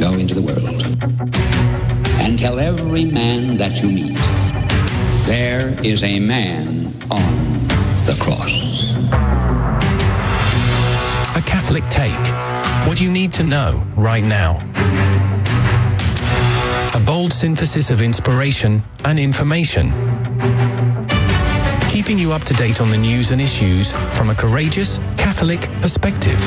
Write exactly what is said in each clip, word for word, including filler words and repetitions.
Go into the world and tell every man that you meet, there is a man on the cross. A Catholic Take. What you need to know right now. A bold synthesis of inspiration and information. Keeping you up to date on the news and issues from a courageous Catholic perspective.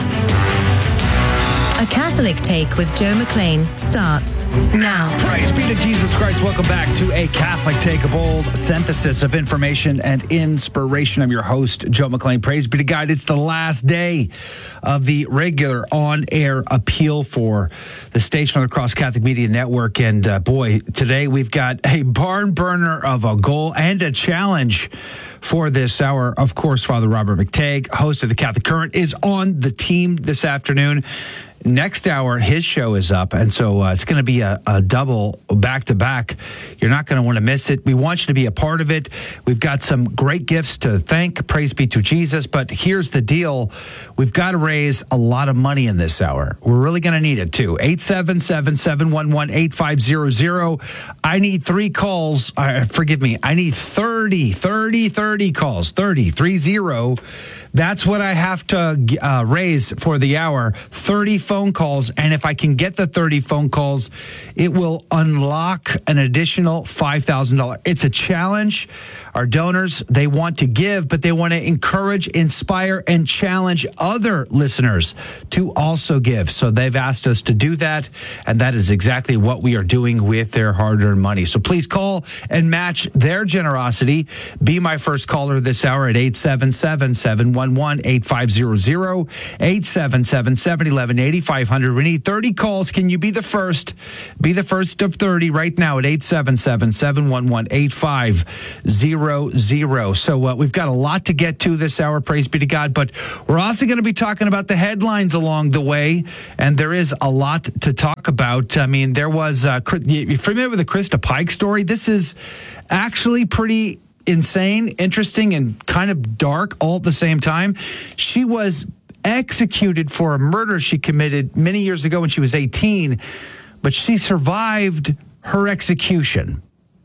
A Catholic Take with Joe McLean starts now. Praise be to Jesus Christ. Welcome back to A Catholic Take, a bold synthesis of information and inspiration. I'm your host, Joe McLean. Praise be to God. It's the last day of the regular on-air appeal for the station on the Cross Catholic Media Network. And uh, boy, today we've got a barn burner of a goal and a challenge for this hour. Of course, Father Robert McTagg, host of the Catholic Current, is on the team this afternoon. Next hour, his show is up, and so uh, it's going to be a, a double back-to-back. You're not going to want to miss it. We want you to be a part of it. We've got some great gifts to thank. Praise be to Jesus. But here's the deal. We've got to raise a lot of money in this hour. We're really going to need it, too. eight seven seven, seven one one, eight five zero zero. I need three calls. Uh, forgive me. I need thirty, thirty, thirty calls. thirty, three zero. That's what I have to uh, raise for the hour, thirty phone calls. And if I can get the thirty phone calls, it will unlock an additional five thousand dollars. It's a challenge. Our donors, they want to give, but they want to encourage, inspire, and challenge other listeners to also give. So they've asked us to do that, and that is exactly what we are doing with their hard-earned money. So please call and match their generosity. Be my first caller this hour at eight seven seven, seven one one, eight five zero zero, eight seven seven, seven one one, eight five zero zero. We need thirty calls. Can you be the first? Be the first of thirty right now at eight seven seven, seven one one, eight five zero zero. So uh, we've got a lot to get to this hour, praise be to God, but we're also going to be talking about the headlines along the way, and there is a lot to talk about. I mean, there was, uh, you familiar with the Krista Pike story? This is actually pretty insane, interesting, and kind of dark all at the same time. She was executed for a murder she committed many years ago when she was eighteen, but she survived her execution.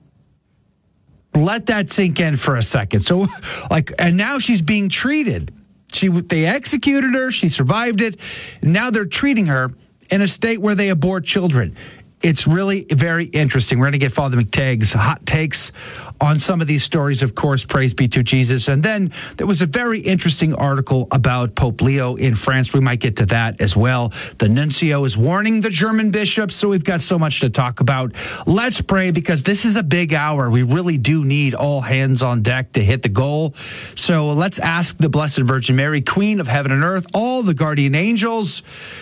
Let that sink in for a second. So, like, and now she's being treated. She, they executed her. She survived it. Now they're treating her in a state where they abort children. It's really very interesting. We're going to get Father McTagg's hot takes on some of these stories, of course, praise be to Jesus. And then there was a very interesting article about Pope Leo in France. We might get to that as well. The nuncio is warning the German bishops, so we've got so much to talk about. Let's pray, because this is a big hour. We really do need all hands on deck to hit the goal. So let's ask the Blessed Virgin Mary, Queen of Heaven and Earth, all the guardian angels,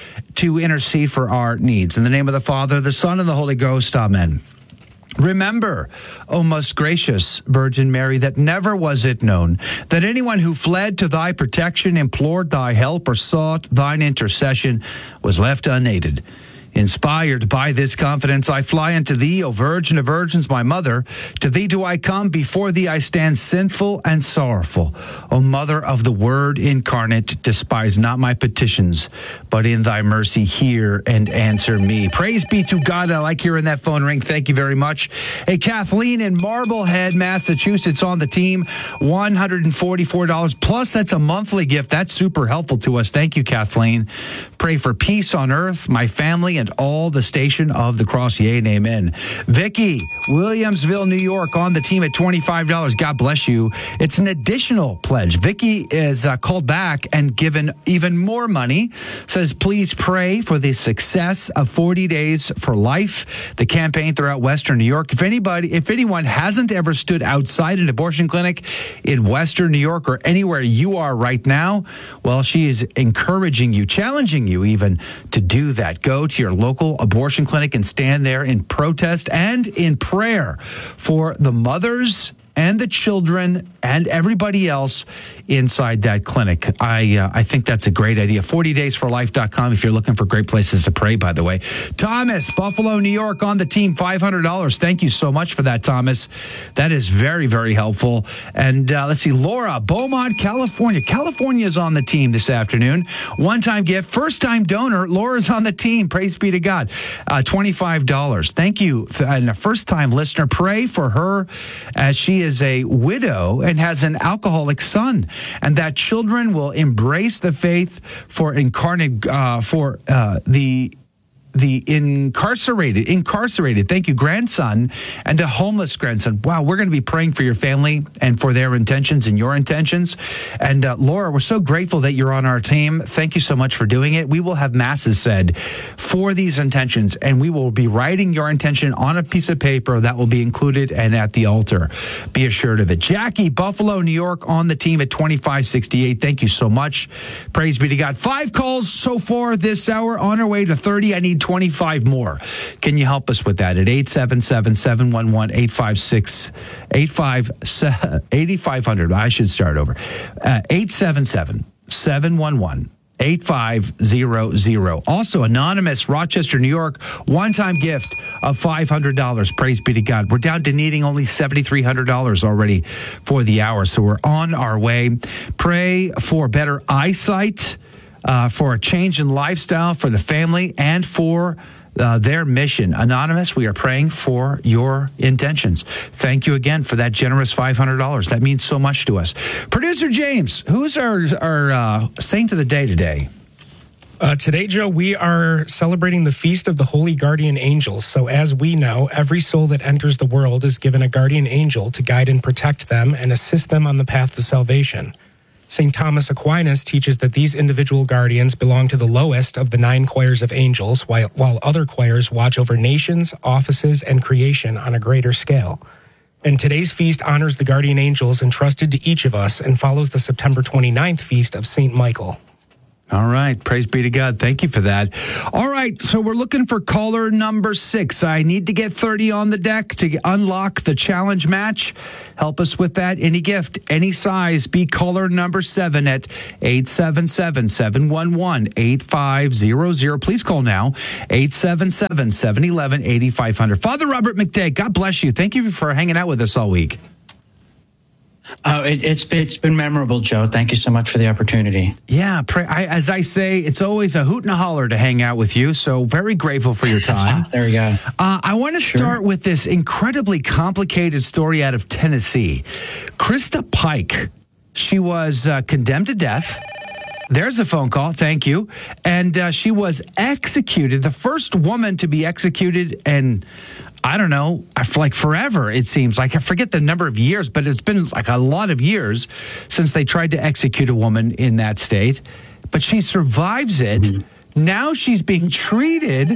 to intercede for our needs. In the name of the Father, the Son, and the Holy Ghost, amen. Remember, O most gracious Virgin Mary, that never was it known that anyone who fled to thy protection, implored thy help, or sought thine intercession was left unaided. Inspired by this confidence, I fly unto thee, O Virgin of Virgins, my mother. To thee do I come, before thee I stand sinful and sorrowful. O Mother of the Word incarnate, despise not my petitions, but in thy mercy hear and answer me. Praise be to God. I like hearing that phone ring. Thank you very much. Hey, Kathleen in Marblehead, Massachusetts, on the team, one hundred forty-four dollars. Plus, that's a monthly gift. That's super helpful to us. Thank you, Kathleen. Pray for peace on earth, my family, and all the station of the cross. Yea and amen. Vicky, Williamsville, New York, on the team at twenty-five dollars. God bless you. It's an additional pledge. Vicky is uh, called back and given even more money. Says, please pray for the success of forty days for Life, the campaign throughout Western New York. If anybody, if anyone hasn't ever stood outside an abortion clinic in Western New York or anywhere you are right now, well, she is encouraging you, challenging you even to do that. Go to your local abortion clinic and stand there in protest and in prayer for the mothers and the children and everybody else inside that clinic. I uh, I think that's a great idea. forty days for life dot com if you're looking for great places to pray, by the way. Thomas, Buffalo, New York, on the team, five hundred dollars. Thank you so much for that, Thomas. That is very, very helpful. And uh, let's see, Laura, Beaumont, California. California is on the team this afternoon. One-time gift, first-time donor. Laura's on the team. Praise be to God. Uh, twenty-five dollars. Thank you. And a first-time listener, pray for her as she is a widow and has an alcoholic son, and that children will embrace the faith for incarnate uh, for uh, the the incarcerated, incarcerated, thank you, grandson, and a homeless grandson. Wow, we're going to be praying for your family and for their intentions and your intentions. And uh, Laura, we're so grateful that you're on our team. Thank you so much for doing it. We will have masses said for these intentions, and we will be writing your intention on a piece of paper that will be included and at the altar. Be assured of it. Jackie, Buffalo, New York, on the team at twenty-five sixty-eight. Thank you so much. Praise be to God. Five calls so far this hour, on our way to thirty. I need twenty-five more. Can you help us with that at eight seven seven, seven one one, eight five six, eight five hundred? I should start over. Uh, eight seven seven, seven one one, eight five zero zero. Also, anonymous, Rochester, New York, one-time gift of five hundred dollars. Praise be to God. We're down to needing only seven thousand three hundred dollars already for the hour, so we're on our way. Pray for better eyesight, Uh, for a change in lifestyle for the family and for uh, their mission. Anonymous, we are praying for your intentions. Thank you again for that generous five hundred dollars. That means so much to us. Producer James, who's our, our uh, saint of the day today? Uh, today, Joe, we are celebrating the Feast of the Holy Guardian Angels. So as we know, every soul that enters the world is given a guardian angel to guide and protect them and assist them on the path to salvation. Saint Thomas Aquinas teaches that these individual guardians belong to the lowest of the nine choirs of angels, while, while other choirs watch over nations, offices, and creation on a greater scale. And today's feast honors the guardian angels entrusted to each of us and follows the September twenty-ninth feast of Saint Michael. All right. Praise be to God. Thank you for that. All right. So we're looking for caller number six. I need to get thirty on the deck to unlock the challenge match. Help us with that. Any gift, any size. Be caller number seven at eight seven seven, seven one one, eight five zero zero. Please call now. eight seven seven, seven one one, eight five zero zero. Father Robert McDay, God bless you. Thank you for hanging out with us all week. Oh, it, it's been, it's been memorable, Joe. Thank you so much for the opportunity. Yeah, pray, I, as I say, it's always a hoot and a holler to hang out with you. So very grateful for your time. There we go. Uh, I want to Sure. start with this incredibly complicated story out of Tennessee. Krista Pike, she was uh, condemned to death. There's a phone call. Thank you. And uh, she was executed, the first woman to be executed, and I don't know, like forever, it seems like. I forget the number of years, but it's been like a lot of years since they tried to execute a woman in that state. But she survives it. Mm-hmm. Now she's being treated.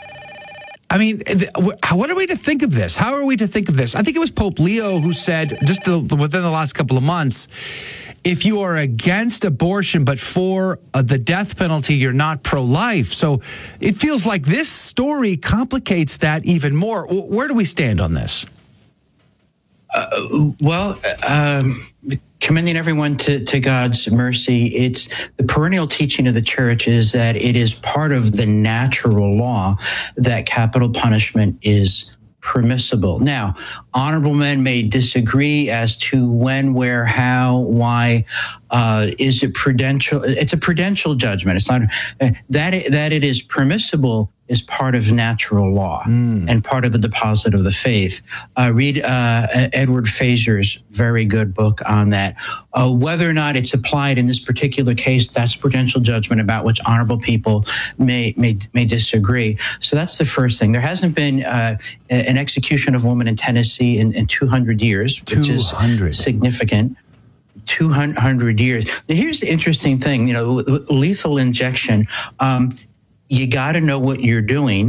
I mean, what are we to think of this? How are we to think of this? I think it was Pope Leo who said, just the, within the last couple of months, if you are against abortion but for uh, the death penalty, you're not pro-life. So it feels like this story complicates that even more. Where do we stand on this? Uh, well, um, commending everyone to, to God's mercy, it's the perennial teaching of the church is that it is part of the natural law that capital punishment is permissible. Now, honorable men may disagree as to when, where, how, why. Uh, is it prudential? It's a prudential judgment. It's not uh, that it, that it is permissible is part of natural law mm. and part of the deposit of the faith. Uh, read uh, Edward Fazer's very good book on that. Uh, whether or not it's applied in this particular case, that's prudential judgment about which honorable people may may may disagree. So that's the first thing. There hasn't been uh, an execution of a woman in Tennessee in, in two hundred years, which two hundred. Is significant. two hundred years. Now, here's the interesting thing, you know, lethal injection. Um, you got to know what you're doing.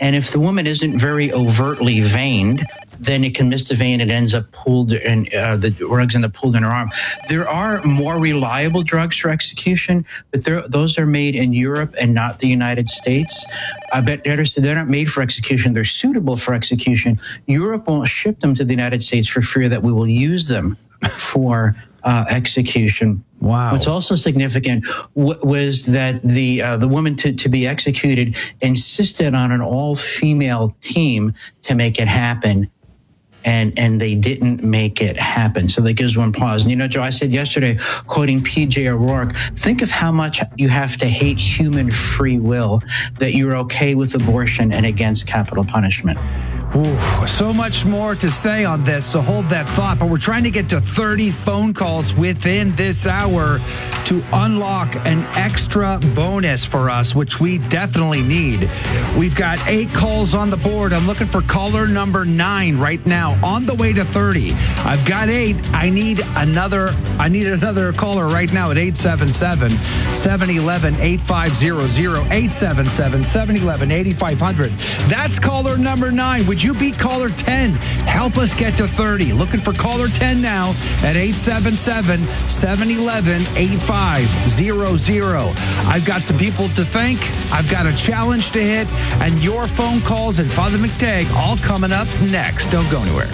And if the woman isn't very overtly veined, then it can miss the vein and it ends up pulled and uh, the drugs end up pulled in her arm. There are more reliable drugs for execution, but those are made in Europe and not the United States. I bet they're not made for execution. They're suitable for execution. Europe won't ship them to the United States for fear that we will use them for uh, execution. Wow. What's also significant w- was that the uh, the woman to, to be executed insisted on an all-female team to make it happen. And and they didn't make it happen. So that gives one pause. And you know, Joe, I said yesterday, quoting P J O'Rourke, think of how much you have to hate human free will that you're okay with abortion and against capital punishment. Ooh, so much more to say on this, so hold that thought. But we're trying to get to thirty phone calls within this hour to unlock an extra bonus for us, which we definitely need. We've got eight calls on the board. I'm looking for caller number nine right now, on the way to thirty. I've got eight. I need another. I need another caller right now at eight seven seven, seven one one, eight five zero zero, eight seven seven, seven one one, eight five zero zero. That's caller number nine. Would you beat caller ten? Help us get to thirty. Looking for caller ten now at eight seven seven, seven one one, eight five zero zero. I've got some people to thank. I've got a challenge to hit, and your phone calls and Father McTagg all coming up next. Don't go anywhere.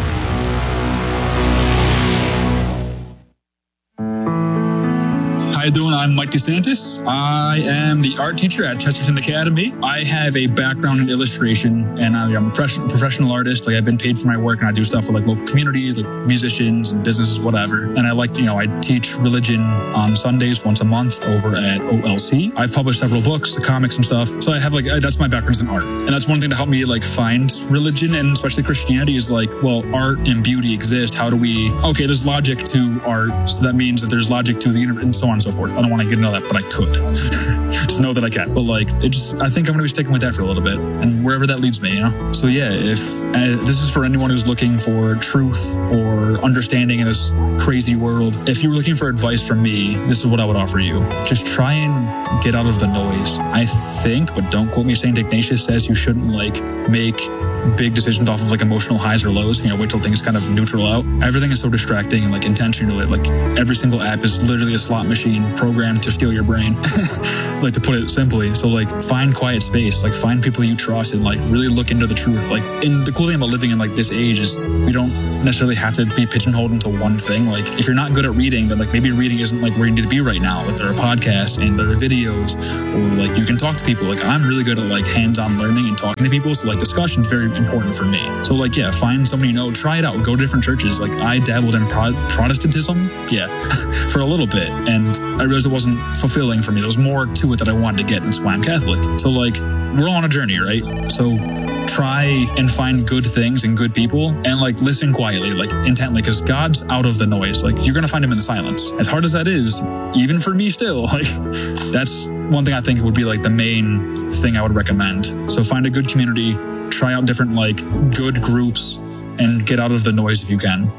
How you doing? I'm Mike DeSantis. I am the art teacher at Chesterton Academy. I have a background in illustration, and I'm a professional artist. Like, I've been paid for my work, and I do stuff for like local communities, like musicians and businesses, whatever. And I like, you know, I teach religion on Sundays once a month over at O L C. I've published several books, the comics and stuff. So I have like, that's my background in art. And that's one thing to help me like find religion, and especially Christianity, is like, well, art and beauty exist. How do we, okay, there's logic to art. So that means that there's logic to the universe and so on and so forth. I don't want to get into that, but I could. Just know that I can. But like, it just, I think I'm going to be sticking with that for a little bit, and wherever that leads me, you know? So yeah, if uh, this is for anyone who's looking for truth or understanding in this crazy world, if you were looking for advice from me, this is what I would offer you. Just try and get out of the noise. I think, but don't quote me, Saint Ignatius says you shouldn't like make big decisions off of like emotional highs or lows. You know, wait till things kind of neutral out. Everything is so distracting and like intentionally, like every single app is literally a slot machine programmed to steal your brain. Like, to put it simply. So like, find quiet space, like find people you trust, and like really look into the truth. Like, and the cool thing about living in like this age is we don't necessarily have to be pigeonholed into one thing. Like, if you're not good at reading, then like maybe reading isn't like where you need to be right now. Like, there are podcasts and there are videos, or like you can talk to people. Like, I'm really good at like hands-on learning and talking to people. So like, discussion is very important for me. So like, yeah, find somebody you know, try it out, go to different churches. Like, I dabbled in Pro- Protestantism, yeah, for a little bit, and I realized it wasn't fulfilling for me. There was more to it that I wanted to get, and that's why I'm Catholic. So like, we're all on a journey, right? So try and find good things and good people, and like listen quietly, like intently, because God's out of the noise. Like, you're going to find him in the silence. As hard as that is, even for me still, like, that's one thing I think would be like the main thing I would recommend. So find a good community, try out different like good groups, and get out of the noise if you can.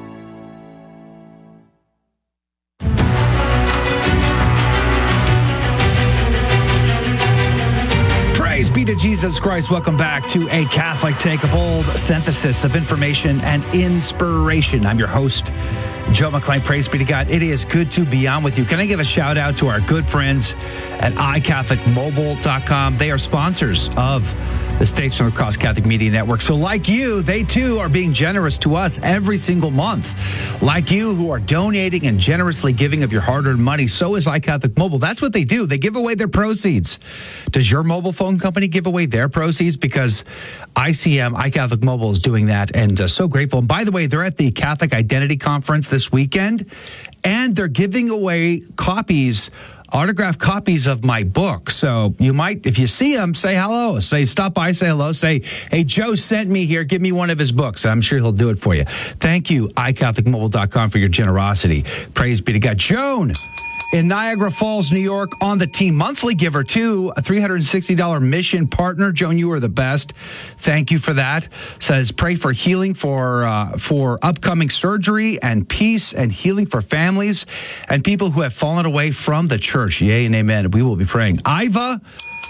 Praise be to Jesus Christ. Welcome back to A Catholic Take, a bold synthesis of information and inspiration. I'm your host, Joe McClain. Praise be to God. It is good to be on with you. Can I give a shout out to our good friends at i catholic mobile dot com? They are sponsors of the States North Catholic Media Network. So like you, they too are being generous to us every single month. Like you, who are donating and generously giving of your hard-earned money, so is iCatholic Mobile. That's what they do. They give away their proceeds. Does your mobile phone company give away their proceeds? Because I C M, iCatholic Mobile, is doing that, and uh, so grateful. And by the way, they're at the Catholic Identity Conference this weekend, and they're giving away copies autographed copies of my book. So you might, if you see them, say hello. Say, stop by, say hello. Say, hey, Joe sent me here. Give me one of his books. I'm sure he'll do it for you. Thank you, i catholic mobile dot com, for your generosity. Praise be to God. Joan in Niagara Falls, New York, on the team, monthly giver too, a three hundred sixty dollars mission partner. Joan, you are the best. Thank you for that. Says, pray for healing for uh, for upcoming surgery, and peace and healing for families and people who have fallen away from the church. Yay and amen. We will be praying. Iva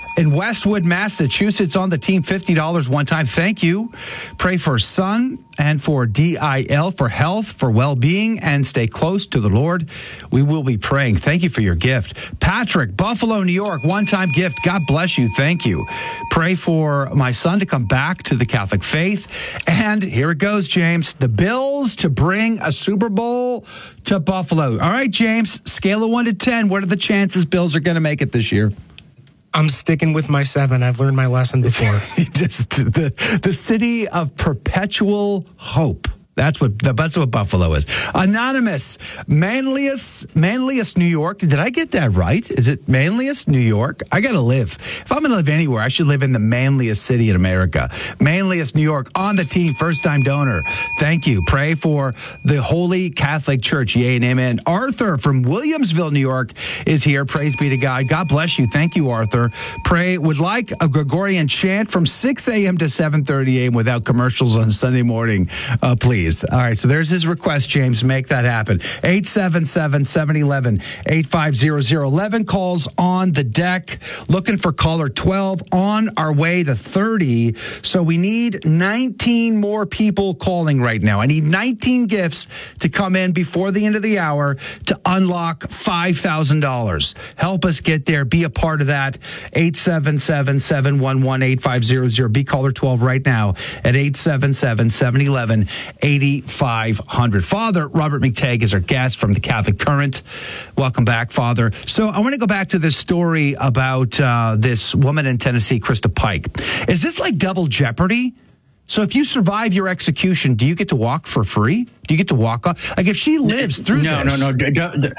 in Westwood, Massachusetts, on the team, fifty dollars one time. Thank you. Pray for son and for D I L, for health, for well-being, and stay close to the Lord. We will be praying. Thank you for your gift. Patrick, Buffalo, New York, one-time gift. God bless you. Thank you. Pray for my son to come back to the Catholic faith. And here it goes, James. The Bills to bring a Super Bowl to Buffalo. All right, James, scale of one to ten. What are the chances Bills are going to make it this year? I'm sticking with my seven. I've learned my lesson before. Just the, the city of perpetual hope. That's what that's what Buffalo is. Anonymous, Manlius, Manlius, New York. Did I get that right? Is it Manlius, New York? I got to live. If I'm going to live anywhere, I should live in the manliest city in America. Manlius, New York, on the team, first-time donor. Thank you. Pray for the Holy Catholic Church. Yay and amen. Arthur from Williamsville, New York, is here. Praise be to God. God bless you. Thank you, Arthur. Pray, would like a Gregorian chant from six a.m. to seven thirty a.m. without commercials on Sunday morning, uh, please. All right, so there's his request, James. Make that happen. eight seven seven, seven one one, eight five zero zero. eleven calls on the deck. Looking for caller twelve, on our way to thirty. So we need nineteen more people calling right now. I need nineteen gifts to come in before the end of the hour to unlock five thousand dollars. Help us get there. Be a part of that. eight seven seven, seven one one, eight five zero zero. Be caller twelve right now at eight seven seven, seven one one, eight five hundred. Father Robert McTagg is our guest from the Catholic Current. Welcome back, Father. So I want to go back to this story about uh, this woman in Tennessee, Krista Pike. Is this like double jeopardy? So if you survive your execution, do you get to walk for free? Do you get to walk off? Like if she lives through no, this? No, no, no. D- d-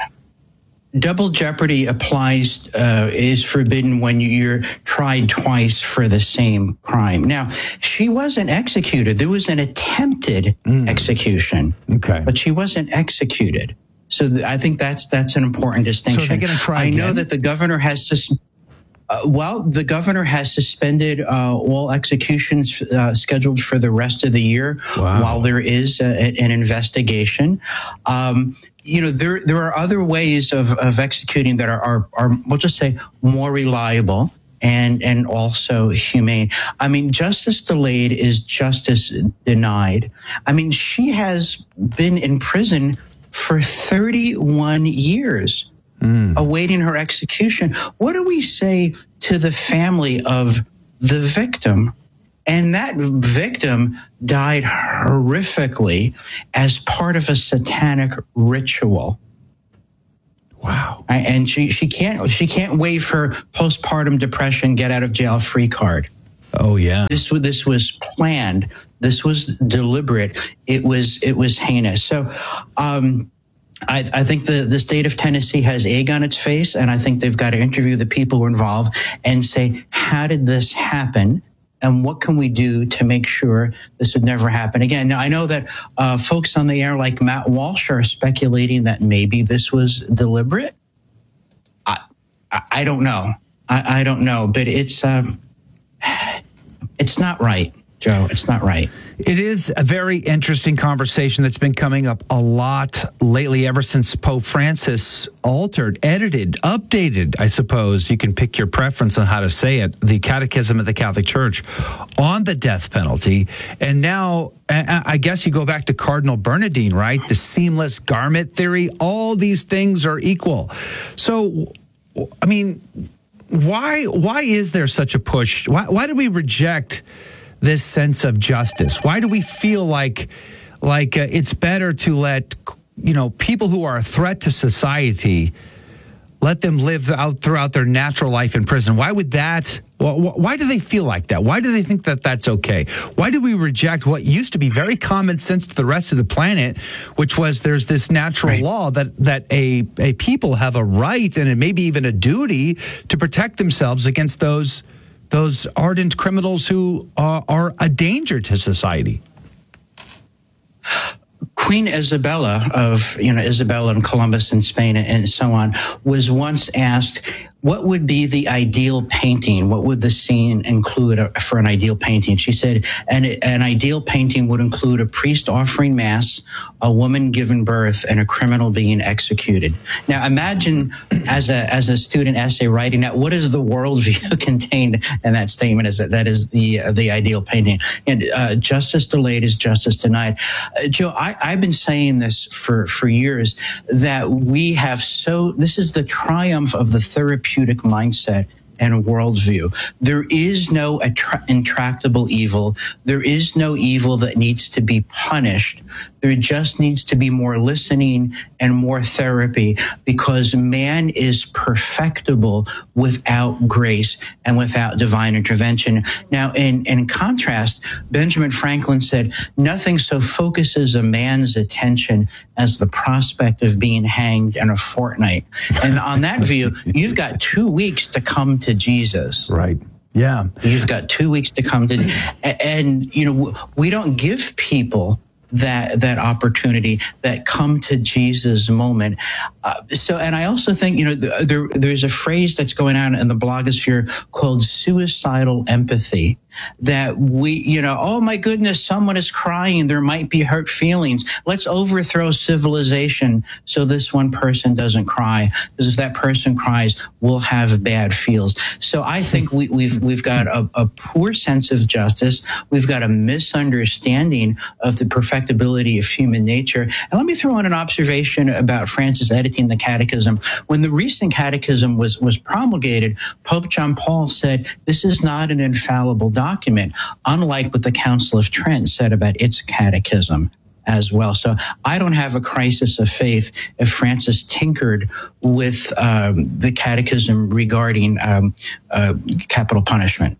Double jeopardy applies, uh, is forbidden when you're tried twice for the same crime. Now, she wasn't executed. There was an attempted mm. execution. Okay. But she wasn't executed. So th- I think that's that's an important distinction. So they're going to try I again? know that the governor has sus- uh, well, the governor has suspended uh, all executions uh, scheduled for the rest of the year wow. while there is a, an investigation. Um, You know, there there are other ways of, of executing that are, are, are, we'll just say, more reliable and, and also humane. I mean, justice delayed is justice denied. I mean, she has been in prison for thirty-one years, mm. awaiting her execution. What do we say to the family of the victim? And that victim died horrifically as part of a satanic ritual. Wow. And she, she can't she can't waive her postpartum depression, get out of jail free card. Oh yeah. This was this was planned. This was deliberate. It was it was heinous. So um I, I think the, the state of Tennessee has egg on its face, and I think they've got to interview the people who are involved and say, how did this happen? And what can we do to make sure this would never happen again? Now, I know that uh, folks on the air like Matt Walsh are speculating that maybe this was deliberate. I, I, I don't know. I, I don't know. But it's um, it's not right, Joe. It's not right. It is a very interesting conversation that's been coming up a lot lately, ever since Pope Francis altered, edited, updated, I suppose you can pick your preference on how to say it, the Catechism of the Catholic Church on the death penalty. And now, I guess you go back to Cardinal Bernardine, right? The seamless garment theory, all these things are equal. So, I mean, why why is there such a push? Why, why do we reject this sense of justice? Why do we feel like like uh, it's better to let, you know, people who are a threat to society, let them live out throughout their natural life in prison? Why would that, well, why do they feel like that? Why do they think that that's okay? Why do we reject what used to be very common sense to the rest of the planet, which was there's this natural right. law that, that a, a people have a right and maybe even a duty to protect themselves against those those ardent criminals who are, are a danger to society? Queen Isabella of, you know, Isabella and Columbus in Spain and so on was once asked, what would be the ideal painting? What would the scene include for an ideal painting? She said, an, an ideal painting would include a priest offering mass, a woman giving birth, and a criminal being executed. Now, imagine as a as a student essay writing that, what is the worldview contained in that statement? Is that that is the uh, the ideal painting? And uh, justice delayed is justice denied. Uh, Joe, I, I've been saying this for for years that we have so. This is the triumph of the therapeutic mindset and worldview. There is no attra- intractable evil. There is no evil that needs to be punished. There just needs to be more listening and more therapy, because man is perfectible without grace and without divine intervention. Now, in, in contrast, Benjamin Franklin said, nothing so focuses a man's attention as the prospect of being hanged in a fortnight. And on that view, you've got two weeks to come to Jesus. Right. Yeah. You've got two weeks to come to, and, you know, we don't give people that that opportunity, that come to Jesus moment. Uh, so, and I also think, you know, there there's a phrase that's going on in the blogosphere called suicidal empathy. That we, you know, oh my goodness, someone is crying. There might be hurt feelings. Let's overthrow civilization so this one person doesn't cry. Because if that person cries, we'll have bad feels. So I think we, we've we've got a, a poor sense of justice. We've got a misunderstanding of the perfectibility of human nature. And let me throw in an observation about Francis editing the Catechism. When the recent Catechism was was promulgated, Pope John Paul said, "This is not an infallible document." document, unlike what the Council of Trent said about its catechism as well. So I don't have a crisis of faith if Francis tinkered with um, the catechism regarding um, uh, capital punishment.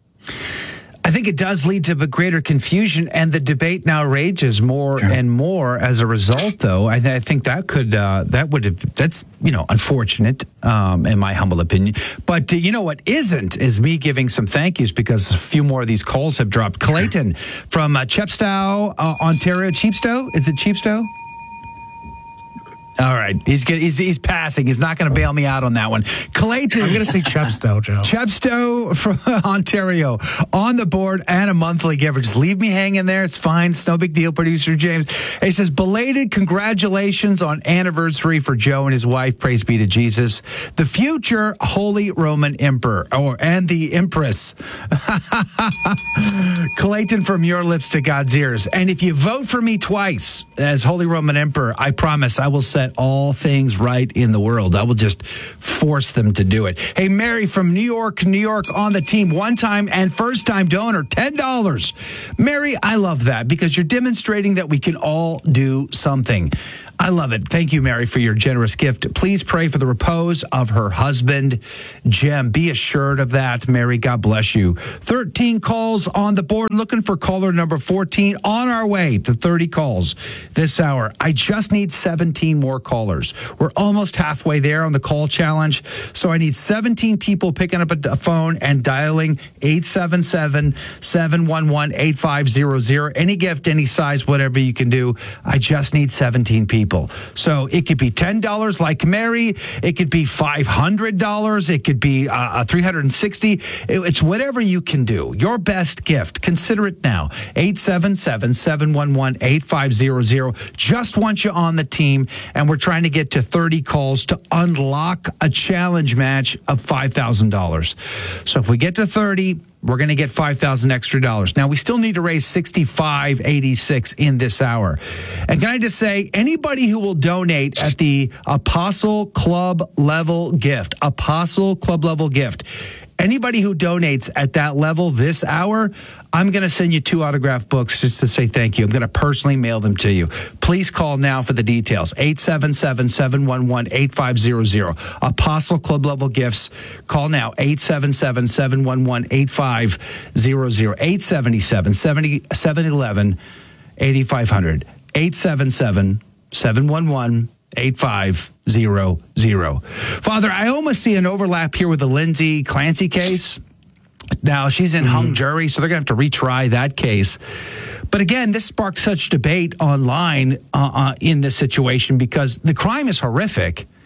I think it does lead to greater confusion, and the debate now rages more sure. and more as a result. Though I, th- I think that could uh, that would have that's you know unfortunate um, in my humble opinion. But uh, you know what isn't is me giving some thank yous, because a few more of these calls have dropped. Clayton from uh, Chepstow, uh, Ontario. Chepstow, is it Chepstow? All right, he's get, he's he's passing. He's not going to bail me out on that one. Clayton, I'm going to say Chepstow, Joe. Chepstow from Ontario on the board and a monthly giver. Just leave me hanging there. It's fine. It's no big deal. Producer James. He says, belated congratulations on anniversary for Joe and his wife. Praise be to Jesus, the future Holy Roman Emperor, or and the Empress. Clayton, from your lips to God's ears. And if you vote for me twice as Holy Roman Emperor, I promise I will set all things right in the world. I will just force them to do it. Hey, Mary from New York, New York on the team, one time and first time donor, ten dollars. Mary, I love that, because you're demonstrating that we can all do something. I love it. Thank you, Mary, for your generous gift. Please pray for the repose of her husband, Jim. Be assured of that, Mary. God bless you. thirteen calls on the board. Looking for caller number fourteen. On our way to thirty calls this hour. I just need seventeen more callers. We're almost halfway there on the call challenge. So I need seventeen people picking up a phone and dialing eight seven seven, seven one one, eight five zero zero. Any gift, any size, whatever you can do. I just need seventeen people. So it could be ten dollars like Mary. It could be five hundred dollars. It could be uh, three hundred sixty dollars. It, it's whatever you can do. Your best gift. Consider it now. eight seven seven, seven one one, eight five zero zero. Just want you on the team, and we're trying to get to thirty calls to unlock a challenge match of five thousand dollars. So if we get to thirty, we're going to get five thousand dollars extra dollars. Now, we still need to raise sixty-five eighty-six in this hour. And can I just say, anybody who will donate at the Apostle Club level gift, Apostle Club level gift, anybody who donates at that level this hour, I'm going to send you two autographed books just to say thank you. I'm going to personally mail them to you. Please call now for the details. eight seven seven, seven one one, eight five zero zero. Apostle Club level gifts. Call now. eight seven seven, seven one one, eight five zero zero. eight seven seven, seven one one, eight five zero zero. eight seven seven, seven one one, eight five zero zero. Father, I almost see an overlap here with the Lindsay Clancy case. Now, she's in mm-hmm. hung jury, so they're going to have to retry that case. But again, this sparked such debate online uh, uh, in this situation, because the crime is horrific.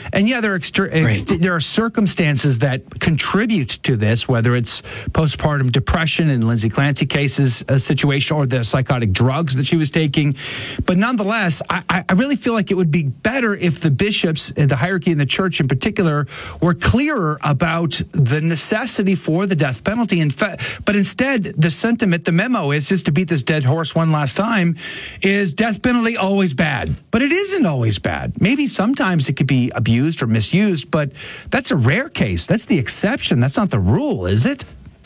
And yeah, there are extra, ex, there are circumstances that contribute to this, whether it's postpartum depression in Lindsay Clancy case's uh, situation or the psychotic drugs that she was taking. But nonetheless, I, I really feel like it would be better if the bishops, the hierarchy in the church in particular, were clearer about the necessity for the death penalty. In fact, but instead, the sentiment, the memo is, just to beat this dead horse one last time, is death penalty always bad? But it isn't always bad. Maybe sometimes it could be abused or misused, but that's a rare case. That's the exception. That's not the rule, is it?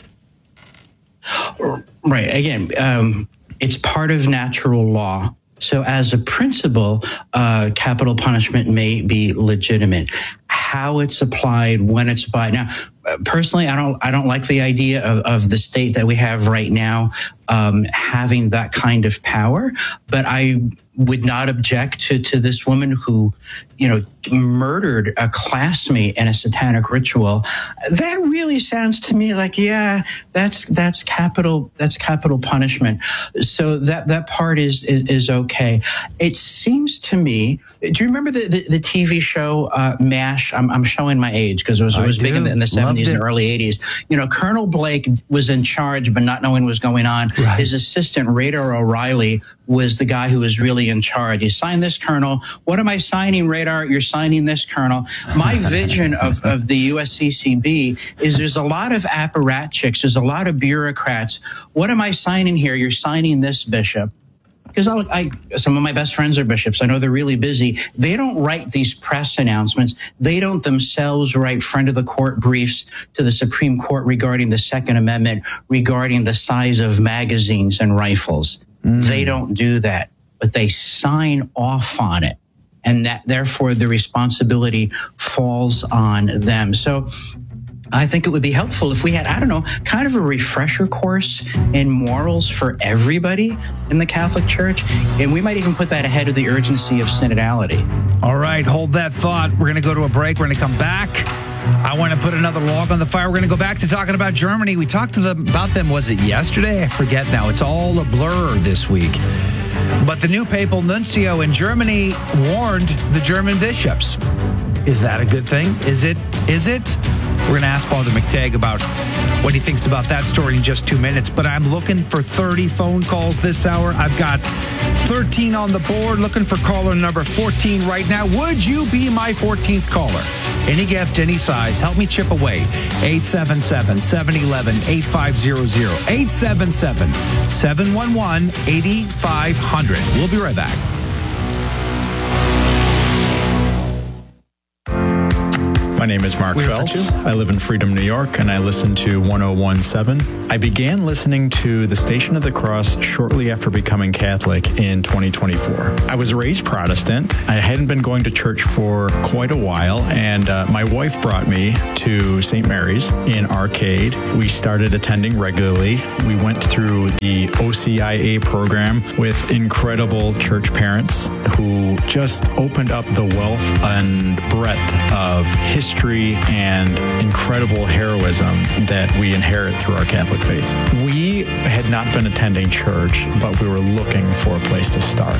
Right. Again, um, it's part of natural law. So as a principle, uh, capital punishment may be legitimate. How it's applied, when it's applied. Now, personally, I don't, I don't like the idea of, of the state that we have right now, um, having that kind of power, but I would not object to, to this woman who, you know, murdered a classmate in a satanic ritual. That really sounds to me like, yeah, that's, that's capital, that's capital punishment. So that, that part is, is, is okay. It seems to me, do you remember the, the, the T V show, uh, MASH? I'm, I'm showing my age because it was, it was big in the, in the seventies and early eighties. You know, Colonel Blake was in charge, but not knowing what was going on. Right. His assistant, Radar O'Reilly, was the guy who was really in charge. You sign this, Colonel. What am I signing, Radar? You're signing this, Colonel. My vision of, of the U S C C B is there's a lot of apparatchiks. There's a lot of bureaucrats. What am I signing here? You're signing this, Bishop. Because I, I, some of my best friends are bishops. I know they're really busy. They don't write these press announcements. They don't themselves write friend of the court briefs to the Supreme Court regarding the Second Amendment, regarding the size of magazines and rifles. Mm. They don't do that, but they sign off on it. And that, therefore, the responsibility falls on them. So I think it would be helpful if we had, I don't know, kind of a refresher course in morals for everybody in the Catholic Church. And we might even put that ahead of the urgency of synodality. All right, hold that thought. We're going to go to a break. We're going to come back. I want to put another log on the fire. We're going to go back to talking about Germany. We talked to them about them, was it yesterday? I forget now. It's all a blur this week. But the new papal nuncio in Germany warned the German bishops. Is that a good thing? Is it? Is it? We're going to ask Father McTagg about what he thinks about that story in just two minutes. But I'm looking for thirty phone calls this hour. I've got thirteen on the board, looking for caller number fourteen right now. Would you be my fourteenth caller? Any gift, any size. Help me chip away. eight seven seven, seven one one, eight five zero zero. eight seven seven, seven one one, eight five zero zero. We'll be right back. My name is Mark Phelps. I live in Freedom, New York, and I listen to one oh one point seven. I began listening to the Station of the Cross shortly after becoming Catholic in twenty twenty-four. I was raised Protestant. I hadn't been going to church for quite a while, and uh, my wife brought me to Saint Mary's in Arcade. We started attending regularly. We went through the O C I A program with incredible church parents who just opened up the wealth and breadth of history and incredible heroism that we inherit through our Catholic faith. We had not been attending church, but we were looking for a place to start.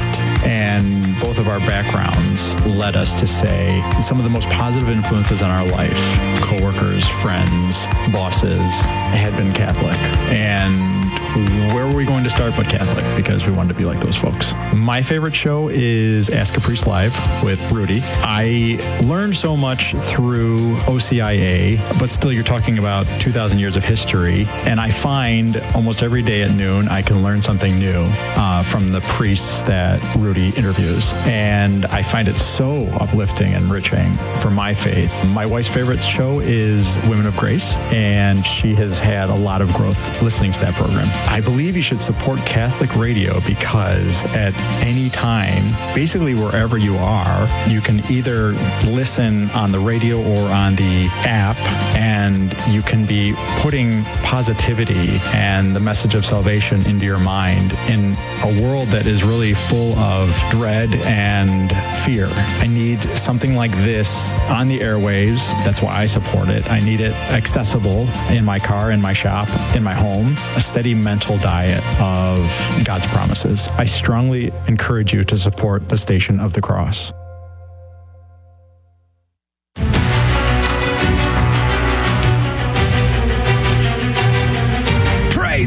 And both of our backgrounds led us to say some of the most positive influences in our life, coworkers, friends, bosses, had been Catholic. And where were we going to start but Catholic? Because we wanted to be like those folks. My favorite show is Ask a Priest Live with Rudy. I learned so much through O C I A, but still you're talking about two thousand years of history. And I find almost every day at noon, I can learn something new uh, from the priests that Rudy interviews. And I find it so uplifting and enriching for my faith. My wife's favorite show is Women of Grace, and she has had a lot of growth listening to that program. I believe you should support Catholic radio because at any time, basically wherever you are, you can either listen on the radio or on the app, and you can be putting positivity and the message of salvation into your mind in a world that is really full of dread and fear. I need something like this on the airwaves. That's why I support it. I need it accessible in my car, in my shop, in my home, a steady mental diet of God's promises. I strongly encourage you to support the Station of the Cross.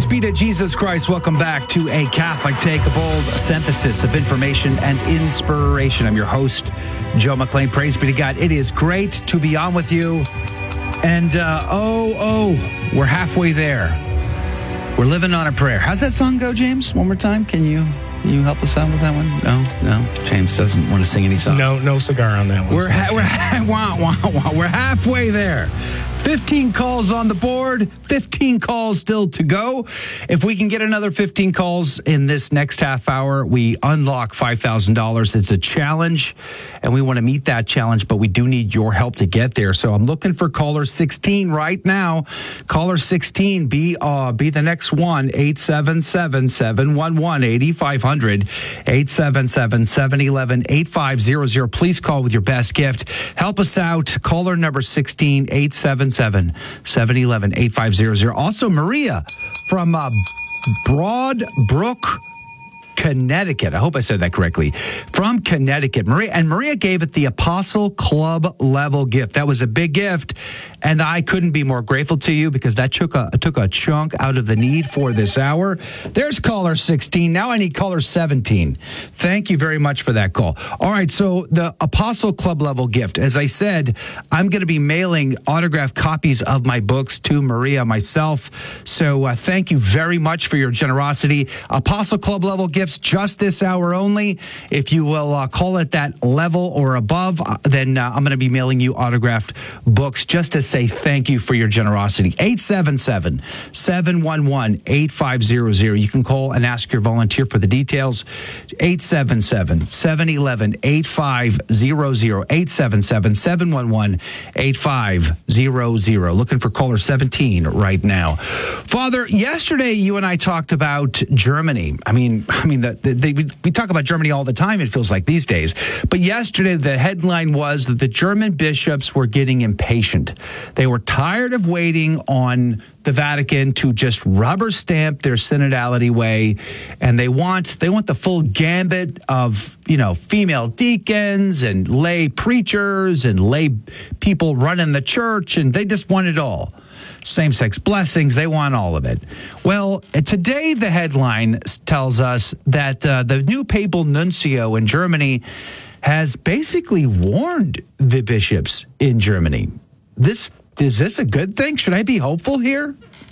Praise be to Jesus Christ. Welcome back to A Catholic Take, a bold synthesis of information and inspiration. I'm your host, Joe McClain. Praise be to God. It is great to be on with you. And, uh, oh, oh, we're halfway there. We're living on a prayer. How's that song go, James? One more time. Can you can you help us out with that one? No, no. James doesn't want to sing any songs. No, no cigar on that one. We're ha- we're ha- wah, wah, wah. We're halfway there. fifteen calls on the board, fifteen calls still to go. If we can get another fifteen calls in this next half hour, we unlock five thousand dollars. It's a challenge, and we want to meet that challenge, but we do need your help to get there. So I'm looking for caller sixteen right now. Caller sixteen, be uh, be the next one, eight seven seven, seven one one, eight five zero zero, eight seven seven, seven one one, eight five zero zero. Please call with your best gift. Help us out. Caller number sixteen, eight seven seven, seven one one, eight five zero zero. Also, Maria from uh, Broadbrook, Connecticut. I hope I said that correctly. From Connecticut. Maria, and Maria gave it the Apostle Club level gift. That was a big gift, and I couldn't be more grateful to you because that took a took a chunk out of the need for this hour. There's caller sixteen. Now I need caller seventeen. Thank you very much for that call. All right, so the Apostle Club level gift. As I said, I'm going to be mailing autographed copies of my books to Maria myself. So uh, thank you very much for your generosity. Apostle Club level gift. Just this hour only. If you will uh, call it that level or above, uh, then uh, I'm going to be mailing you autographed books just to say thank you for your generosity. eight seven seven, seven one one, eight five zero zero. You can call and ask your volunteer for the details. eight seven seven, seven one one, eight five zero zero. eight seven seven, seven one one, eight five zero zero. Looking for caller seventeen right now. Father, yesterday you and I talked about Germany. I mean, I mean, The, the, they, we talk about Germany all the time, it feels like these days. But yesterday, the headline was that the German bishops were getting impatient. They were tired of waiting on the Vatican to just rubber stamp their synodality way. And they want they want the full gambit of, you know, female deacons and lay preachers and lay people running the church. And they just want it all. Same-sex blessings, they want all of it. Well, today the headline tells us that uh, the new papal nuncio in Germany has basically warned the bishops in Germany. This is this a good thing? Should I be hopeful here?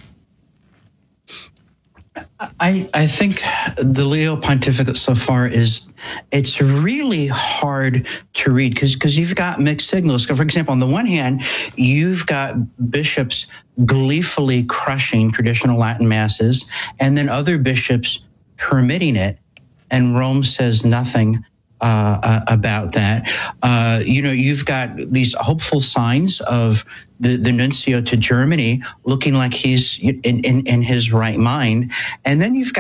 I, I think the Leo pontificate so far is, it's really hard to read because because you've got mixed signals. For example, on the one hand, you've got bishops gleefully crushing traditional Latin masses, and then other bishops permitting it, and Rome says nothing uh, uh, about that. Uh, you know, you've got these hopeful signs of the, the nuncio to Germany looking like he's in, in, in his right mind, and then you've got